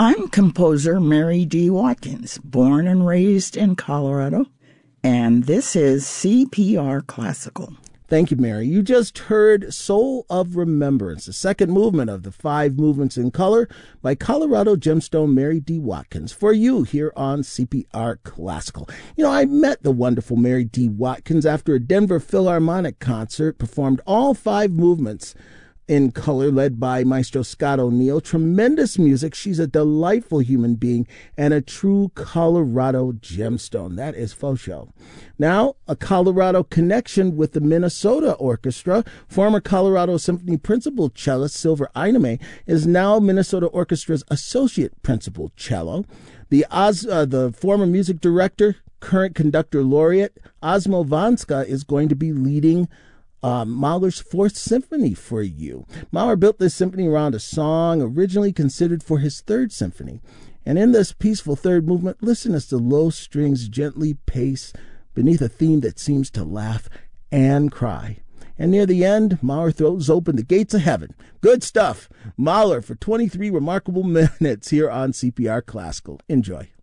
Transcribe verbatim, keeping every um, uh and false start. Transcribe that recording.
I'm composer Mary D. Watkins, born and raised in Colorado, and this is C P R Classical. Thank you, Mary. You just heard Soul of Remembrance, the second movement of the five movements in color by Colorado gemstone Mary D. Watkins, for you here on C P R Classical. You know, I met the wonderful Mary D. Watkins after a Denver Philharmonic concert, performed all five movements in color, led by Maestro Scott O'Neill. Tremendous music. She's a delightful human being and a true Colorado gemstone. That is faux show. Now, a Colorado connection with the Minnesota Orchestra. Former Colorado Symphony Principal Cellist Silver Einame is now Minnesota Orchestra's Associate Principal Cello. The, Oz, uh, the former music director, current conductor laureate, Osmo Vanska, is going to be leading Uh, Mahler's Fourth Symphony for you. Mahler built this symphony around a song originally considered for his Third Symphony. And in this peaceful third movement, listen as the low strings gently pace beneath a theme that seems to laugh and cry. And near the end, Mahler throws open the gates of heaven. Good stuff. Mahler for twenty-three remarkable minutes here on C P R Classical. Enjoy.